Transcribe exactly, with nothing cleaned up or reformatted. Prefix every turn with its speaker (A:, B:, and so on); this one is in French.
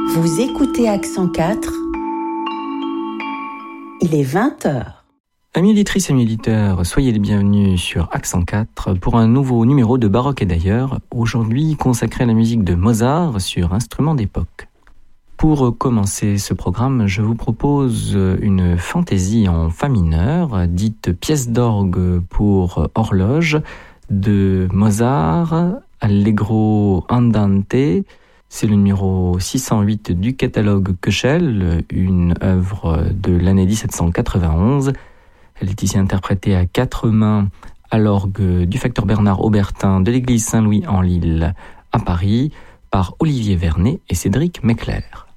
A: Vous écoutez Accent quatre, il est vingt heures.
B: Amis éditrices et amis éditeurs, soyez les bienvenus sur Accent quatre pour un nouveau numéro de Baroque et d'ailleurs, aujourd'hui consacré à la musique de Mozart sur instruments d'époque. Pour commencer ce programme, je vous propose une fantaisie en fa mineur, dite pièce d'orgue pour horloge, de Mozart, Allegro andante. C'est le numéro six cent huit du catalogue Köchel, une œuvre de l'année dix-sept cent quatre-vingt-onze. Elle est ici interprétée à quatre mains à l'orgue du facteur Bernard Aubertin de l'église Saint-Louis en Lille à Paris par Olivier Vernet et Cédric Mecler.